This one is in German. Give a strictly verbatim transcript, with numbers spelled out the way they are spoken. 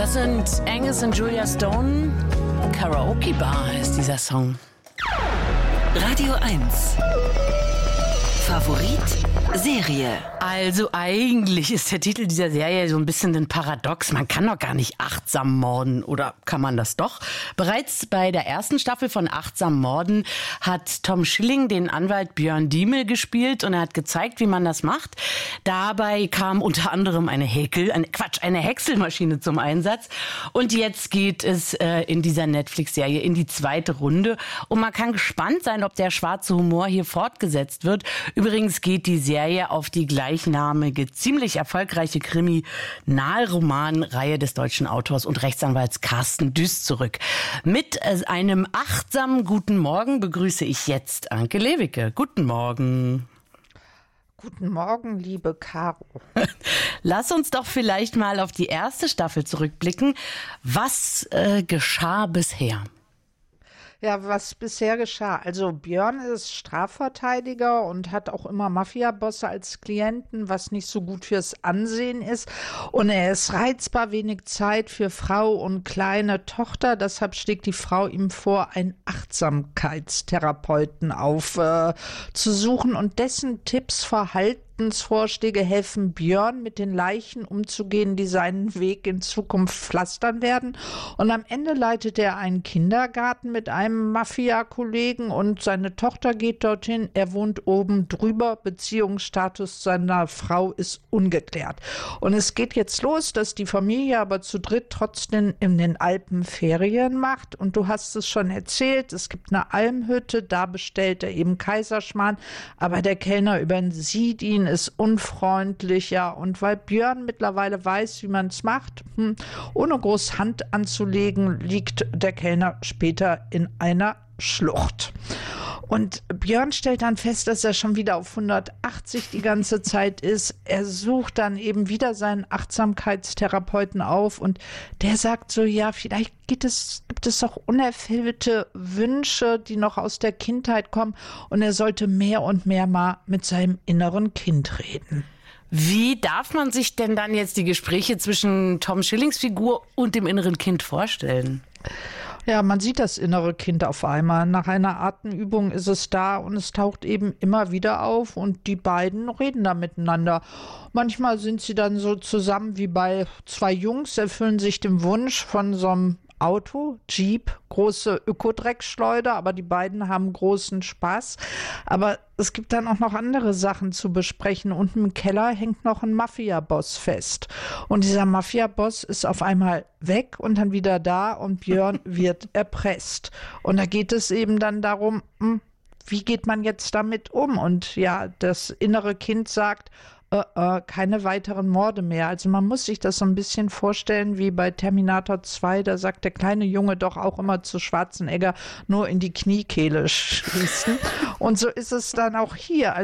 Das sind Angus und Julia Stone. Karaoke Bar ist dieser Song. Radio eins. Favorit Serie. Also eigentlich ist der Titel dieser Serie so ein bisschen ein Paradox. Man kann doch gar nicht achtsam morden, oder kann man das doch? Bereits bei der ersten Staffel von Achtsam Morden hat Tom Schilling den Anwalt Björn Diemel gespielt und er hat gezeigt, wie man das macht. Dabei kam unter anderem eine Häkel, eine Quatsch, eine Häckselmaschine zum Einsatz. Und jetzt geht es äh, in dieser Netflix-Serie in die zweite Runde. Und man kann gespannt sein, ob der schwarze Humor hier fortgesetzt wird. Übrigens geht die Serie auf die gleichnamige, ziemlich erfolgreiche Kriminalromanreihe des deutschen Autors und Rechtsanwalts Carsten Düss zurück. Mit einem achtsamen Guten Morgen begrüße ich jetzt Anke Lewicke. Guten Morgen. Guten Morgen, liebe Caro. Lass uns doch vielleicht mal auf die erste Staffel zurückblicken. Was äh, geschah bisher? Ja, was bisher geschah. Also Björn ist Strafverteidiger und hat auch immer Mafiabosse als Klienten, was nicht so gut fürs Ansehen ist. Und er ist reizbar, wenig Zeit für Frau und kleine Tochter. Deshalb schlägt die Frau ihm vor, einen Achtsamkeitstherapeuten aufzusuchen. Äh, und dessen Tipps, Verhaltensvorschläge helfen Björn, mit den Leichen umzugehen, die seinen Weg in Zukunft pflastern werden. Und am Ende leitet er einen Kindergarten mit einem Mafia-Kollegen und seine Tochter geht dorthin. Er wohnt oben drüber. Beziehungsstatus seiner Frau ist ungeklärt. Und es geht jetzt los, dass die Familie aber zu dritt trotzdem in den Alpen Ferien macht. Und du hast es schon erzählt, es gibt eine Almhütte, da bestellt er eben Kaiserschmarrn. Aber der Kellner übersieht ihn, ist unfreundlicher. Und weil Björn mittlerweile weiß, wie man es macht, hm, ohne groß Hand anzulegen, liegt der Kellner später in einer Schlucht. Und Björn stellt dann fest, dass er schon wieder auf hundertachtzig die ganze Zeit ist. Er sucht dann eben wieder seinen Achtsamkeitstherapeuten auf und der sagt so, ja, vielleicht gibt es, gibt es auch unerfüllte Wünsche, die noch aus der Kindheit kommen und er sollte mehr und mehr mal mit seinem inneren Kind reden. Wie darf man sich denn dann jetzt die Gespräche zwischen Tom Schillings Figur und dem inneren Kind vorstellen? Ja, man sieht das innere Kind auf einmal. Nach einer Atemübung ist es da und es taucht eben immer wieder auf und die beiden reden da miteinander. Manchmal sind sie dann so zusammen wie bei zwei Jungs, erfüllen sich den Wunsch von so einem Auto, Jeep, große Ökodreckschleuder, aber die beiden haben großen Spaß. Aber es gibt dann auch noch andere Sachen zu besprechen. Unten im Keller hängt noch ein Mafia-Boss fest. Und dieser Mafia-Boss ist auf einmal weg und dann wieder da und Björn wird erpresst. Und da geht es eben dann darum, wie geht man jetzt damit um? Und ja, das innere Kind sagt, Uh, uh, keine weiteren Morde mehr. Also man muss sich das so ein bisschen vorstellen wie bei Terminator zwei, da sagt der kleine Junge doch auch immer zu Schwarzenegger, nur in die Kniekehle schießen. Und so ist es dann auch hier.